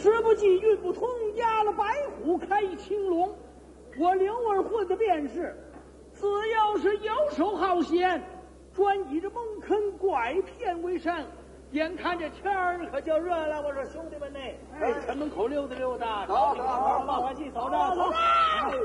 时不济运不通，压了白虎开青龙。我刘儿混的便是，只要是游手好闲，专以这蒙坑拐骗为生。眼看这天儿可就热了，我说兄弟们呢，城门口溜达溜达， 走， 报完戏走着。